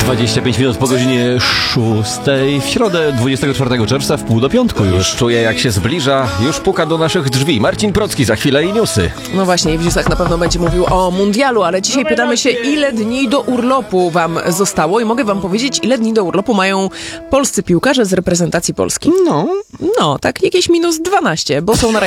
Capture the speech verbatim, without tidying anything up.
dwadzieścia pięć minut po godzinie szóstej w środę dwudziestego czwartego czerwca w pół do piątku już. Czuję, jak się zbliża, już puka do naszych drzwi. Marcin Procki, za chwilę i newsy. No właśnie, w newsach na pewno będzie mówił o mundialu, ale dzisiaj pytamy się, ile dni do urlopu wam zostało i mogę wam powiedzieć, ile dni do urlopu mają polscy piłkarze z reprezentacji Polski. No. No, tak jakieś minus dwanaście, bo są na